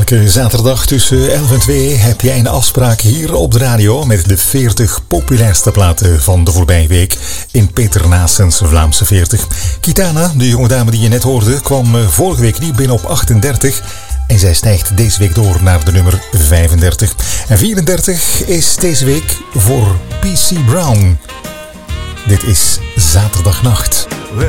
Elke zaterdag tussen 11 en 2 heb jij een afspraak hier op de radio met de 40 populairste platen van de voorbije week in Peter Naessens Vlaamse 40. Kitana, de jonge dame die je net hoorde, kwam vorige week niet binnen op 38 en zij stijgt deze week door naar de nummer 35. En 34 is deze week voor PC Brown. Dit is Zaterdagnacht.